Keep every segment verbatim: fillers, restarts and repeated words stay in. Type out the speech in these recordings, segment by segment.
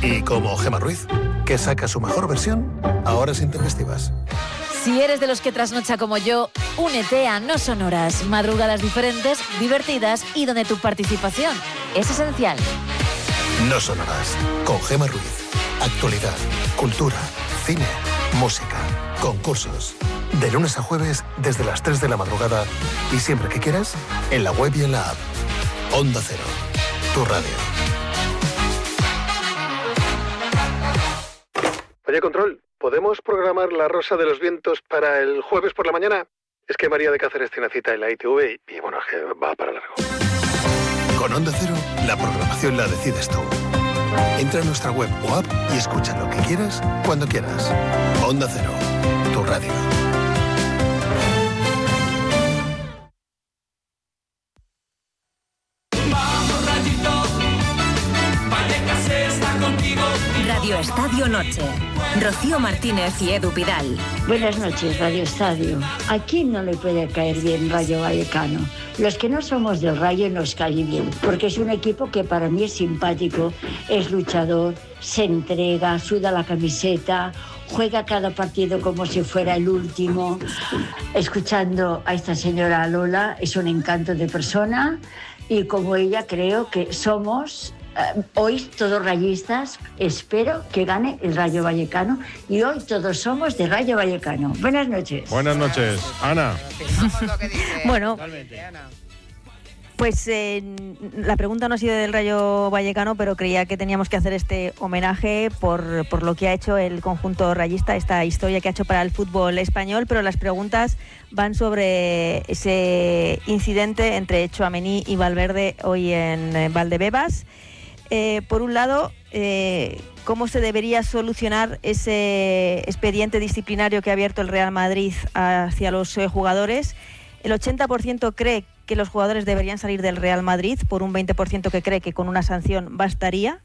Y como Gemma Ruiz, que saca su mejor versión a horas intempestivas. Si eres de los que trasnocha como yo, únete a No Sonoras, madrugadas diferentes, divertidas y donde tu participación es esencial. No Sonoras, con Gemma Ruiz. Actualidad, cultura, cine, música, concursos. De lunes a jueves desde las tres de la madrugada y siempre que quieras, en la web y en la app. Onda Cero, tu radio. Oye, Control, ¿podemos programar La Rosa de los Vientos para el jueves por la mañana? Es que María de Cáceres tiene cita en la I T V y, y bueno, es que va para largo. Con Onda Cero, la programación la decides tú. Entra en nuestra web o app y escucha lo que quieras, cuando quieras. Onda Cero, tu radio. Vamos, Rayito, Vallecas está contigo. Radio Estadio Noche. Rocío Martínez y Edu Pidal. Buenas noches, Radio Estadio. ¿A quién no le puede caer bien Rayo Vallecano? Los que no somos del Rayo nos cae bien, porque es un equipo que para mí es simpático, es luchador, se entrega, suda la camiseta, juega cada partido como si fuera el último. Escuchando a esta señora Lola, es un encanto de persona y como ella creo que somos... Uh, hoy todos rayistas, espero que gane el Rayo Vallecano y hoy todos somos de Rayo Vallecano. Buenas noches. Buenas noches, Ana. Bueno, pues eh, la pregunta no ha sido del Rayo Vallecano, pero creía que teníamos que hacer este homenaje por, por lo que ha hecho el conjunto rayista, esta historia que ha hecho para el fútbol español, pero las preguntas van sobre ese incidente entre Tchouaméni y Valverde hoy en, en Valdebebas. Eh, por un lado, eh, ¿cómo se debería solucionar ese expediente disciplinario que ha abierto el Real Madrid hacia los eh, jugadores? El ochenta por ciento cree que los jugadores deberían salir del Real Madrid, por un veinte por ciento que cree que con una sanción bastaría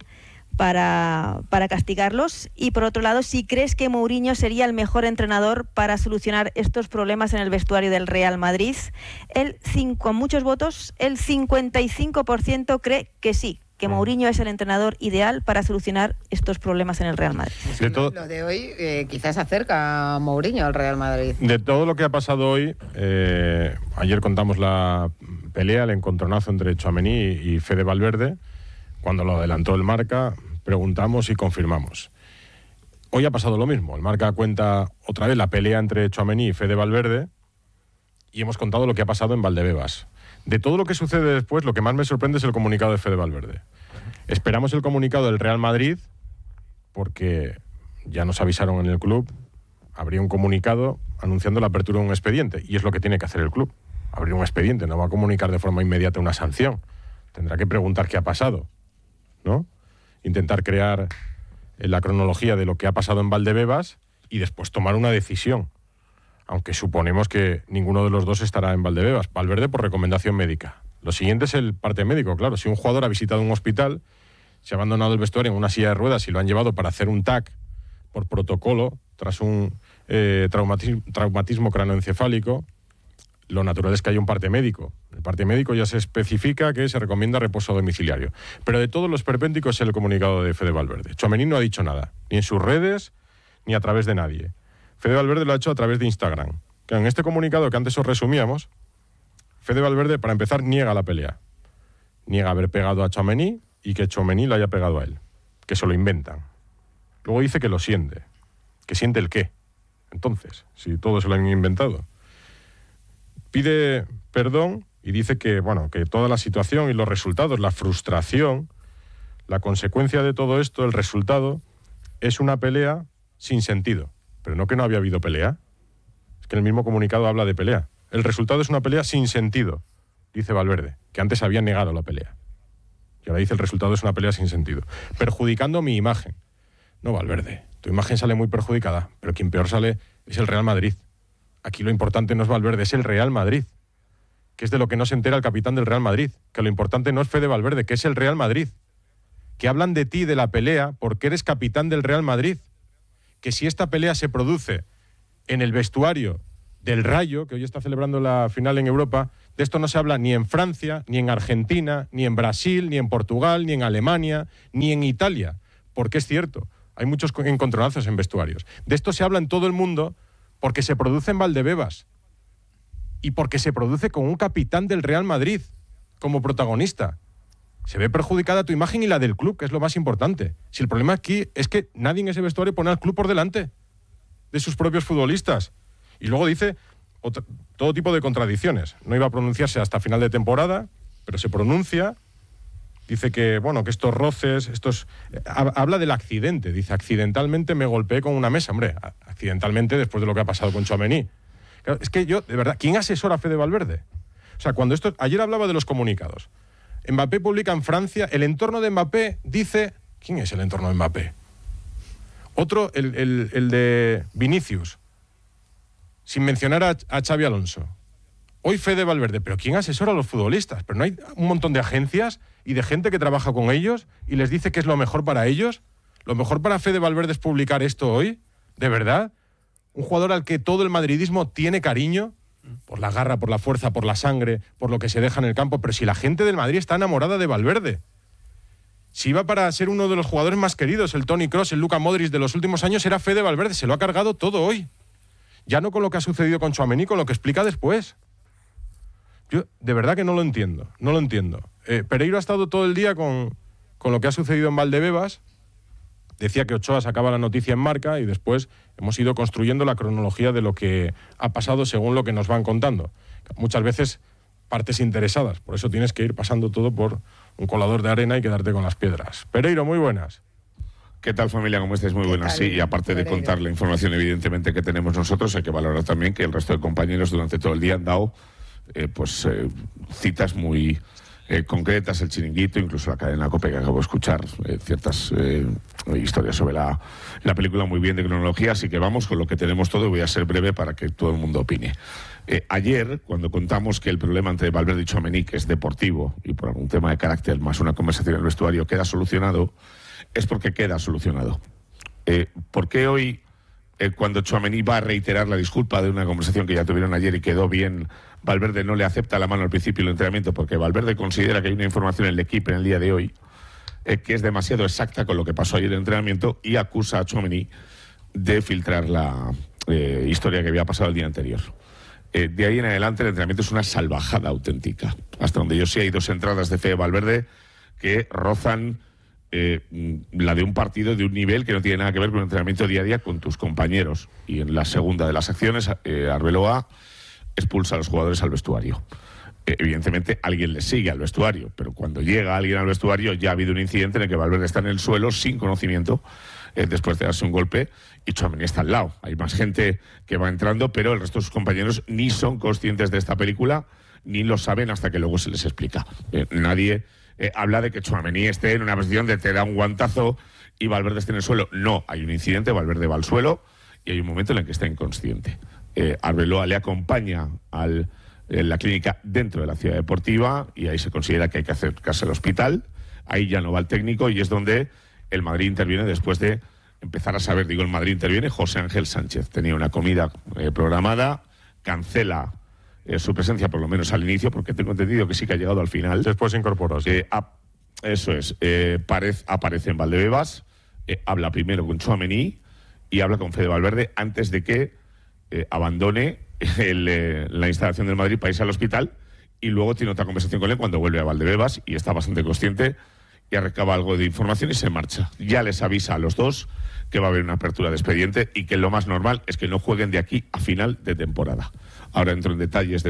para, para castigarlos. Y por otro lado, si crees que Mourinho sería el mejor entrenador para solucionar estos problemas en el vestuario del Real Madrid, el cinco, con muchos votos, el cincuenta y cinco por ciento cree que sí, que Mourinho es el entrenador ideal para solucionar estos problemas en el Real Madrid. De todo, lo de hoy eh, quizás acerca a Mourinho al Real Madrid. De todo lo que ha pasado hoy, eh, ayer contamos la pelea, el encontronazo entre Tchouaméni y Fede Valverde. Cuando lo adelantó el Marca, preguntamos y confirmamos. Hoy ha pasado lo mismo. El Marca cuenta otra vez la pelea entre Tchouaméni y Fede Valverde y hemos contado lo que ha pasado en Valdebebas. De todo lo que sucede después, lo que más me sorprende es el comunicado de Fede Valverde. Esperamos el comunicado del Real Madrid, porque ya nos avisaron en el club, habría un comunicado anunciando la apertura de un expediente, y es lo que tiene que hacer el club, abrir un expediente, no va a comunicar de forma inmediata una sanción, tendrá que preguntar qué ha pasado, ¿no? Intentar crear la cronología de lo que ha pasado en Valdebebas y después tomar una decisión. Aunque suponemos que ninguno de los dos estará en Valdebebas. Valverde por recomendación médica. Lo siguiente es el parte médico, claro. Si un jugador ha visitado un hospital, se ha abandonado el vestuario en una silla de ruedas y lo han llevado para hacer un T A C por protocolo tras un eh, traumatismo, traumatismo cranoencefálico, lo natural es que haya un parte médico. El parte médico ya se especifica que se recomienda reposo domiciliario. Pero de todos los esperpénticos es el comunicado de Fede Valverde. Tchouaméni no ha dicho nada, ni en sus redes, ni a través de nadie. Fede Valverde lo ha hecho a través de Instagram. Que en este comunicado que antes os resumíamos, Fede Valverde, para empezar, niega la pelea. Niega haber pegado a Tchouaméni y que Tchouaméni lo haya pegado a él. Que se lo inventan. Luego dice que lo siente. ¿Que siente el qué? Entonces, si todo se lo han inventado. Pide perdón y dice que, bueno, que toda la situación y los resultados, la frustración, la consecuencia de todo esto, el resultado, es una pelea sin sentido. Pero no que no había habido pelea. Es que el mismo comunicado habla de pelea. El resultado es una pelea sin sentido, dice Valverde, que antes había negado la pelea. Y ahora dice el resultado es una pelea sin sentido. Perjudicando mi imagen. No, Valverde, tu imagen sale muy perjudicada, pero quien peor sale es el Real Madrid. Aquí lo importante no es Valverde, es el Real Madrid. Que es de lo que no se entera el capitán del Real Madrid. Que lo importante no es Fede Valverde, que es el Real Madrid. Que hablan de ti, de la pelea, porque eres capitán del Real Madrid. Que si esta pelea se produce en el vestuario del Rayo, que hoy está celebrando la final en Europa, de esto no se habla ni en Francia, ni en Argentina, ni en Brasil, ni en Portugal, ni en Alemania, ni en Italia, porque es cierto, hay muchos encontronazos en vestuarios. De esto se habla en todo el mundo porque se produce en Valdebebas y porque se produce con un capitán del Real Madrid como protagonista. Se ve perjudicada tu imagen y la del club, que es lo más importante. Si el problema aquí es que nadie en ese vestuario pone al club por delante de sus propios futbolistas. Y luego dice otro, todo tipo de contradicciones. No iba a pronunciarse hasta final de temporada, pero se pronuncia. Dice que, bueno, que estos roces, estos... Habla del accidente. Dice, accidentalmente me golpeé con una mesa. Hombre, accidentalmente después de lo que ha pasado con Tchouaméni. Claro, es que yo, de verdad, ¿quién asesora a Fede Valverde? O sea, cuando esto... Ayer hablaba de los comunicados. Mbappé publica en Francia, el entorno de Mbappé dice... ¿Quién es el entorno de Mbappé? Otro, el, el, el de Vinicius, sin mencionar a, a Xavi Alonso. Hoy Fede Valverde, pero ¿quién asesora a los futbolistas? Pero no hay un montón de agencias y de gente que trabaja con ellos y les dice que es lo mejor para ellos. ¿Lo mejor para Fede Valverde es publicar esto hoy? ¿De verdad? ¿Un jugador al que todo el madridismo tiene cariño? Por la garra, por la fuerza, por la sangre, por lo que se deja en el campo. Pero si la gente del Madrid está enamorada de Valverde. Si iba para ser uno de los jugadores más queridos, el Toni Kroos, el Luka Modric de los últimos años, era Fede Valverde. Se lo ha cargado todo hoy. Ya no con lo que ha sucedido con Tchouaméni, con lo que explica después. Yo de verdad que no lo entiendo. No lo entiendo. Eh, Pereiro ha estado todo el día con, con lo que ha sucedido en Valdebebas. Decía que Ochoa sacaba la noticia en Marca y después hemos ido construyendo la cronología de lo que ha pasado según lo que nos van contando. Muchas veces partes interesadas. Por eso tienes que ir pasando todo por un colador de arena y quedarte con las piedras. Pereiro, muy buenas. ¿Qué tal, familia? ¿Cómo estáis? Muy buenas. Sí, y aparte de contar la información evidentemente que tenemos nosotros, hay que valorar también que el resto de compañeros durante todo el día han dado eh, pues eh, citas muy eh, concretas, el Chiringuito, incluso la cadena COPE que acabo de escuchar, eh, ciertas eh, historias sobre la, la película muy bien de cronología, así que vamos con lo que tenemos todo y voy a ser breve para que todo el mundo opine. Eh, ayer, cuando contamos que el problema entre Valverde y Tchouaméni, que es deportivo y por algún tema de carácter más una conversación en el vestuario, queda solucionado, es porque queda solucionado. Eh, ¿Por qué hoy, eh, cuando Tchouaméni va a reiterar la disculpa de una conversación que ya tuvieron ayer y quedó bien, Valverde no le acepta la mano al principio del entrenamiento? Porque Valverde considera que hay una información en el equipo en el día de hoy eh, que es demasiado exacta con lo que pasó ayer en el entrenamiento y acusa a Tchouaméni de filtrar la eh, historia que había pasado el día anterior. Eh, de ahí en adelante el entrenamiento es una salvajada auténtica. Hasta donde yo sé hay dos entradas de Fede Valverde que rozan eh, la de un partido de un nivel que no tiene nada que ver con el entrenamiento día a día con tus compañeros. Y en la segunda de las acciones, eh, Arbeloa expulsa a los jugadores al vestuario. Eh, evidentemente alguien le sigue al vestuario, pero cuando llega alguien al vestuario ya ha habido un incidente en el que Valverde está en el suelo sin conocimiento eh, después de darse un golpe y Tchouaméni está al lado. Hay más gente que va entrando, pero el resto de sus compañeros ni son conscientes de esta película ni lo saben hasta que luego se les explica. Eh, nadie eh, habla de que Tchouaméni esté en una posición de te da un guantazo y Valverde esté en el suelo. No, hay un incidente, Valverde va al suelo y hay un momento en el que está inconsciente. Eh, Arbeloa le acompaña al, en la clínica dentro de la ciudad deportiva y ahí se considera que hay que acercarse al hospital. Ahí ya no va el técnico y es donde el Madrid interviene después de empezar a saber, digo, el Madrid interviene. José Ángel Sánchez tenía una comida eh, programada, cancela eh, su presencia por lo menos al inicio, porque tengo entendido que sí que ha llegado al final. Después se incorporó, sí. Eh, a, eso es, eh, parez, aparece en Valdebebas, eh, habla primero con Tchouaméni y habla con Fede Valverde antes de que eh, abandone el, eh, la instalación del Madrid para irse al hospital y luego tiene otra conversación con él cuando vuelve a Valdebebas y está bastante consciente y recaba algo de información y se marcha. Ya les avisa a los dos que va a haber una apertura de expediente y que lo más normal es que no jueguen de aquí a final de temporada. Ahora entro en detalles de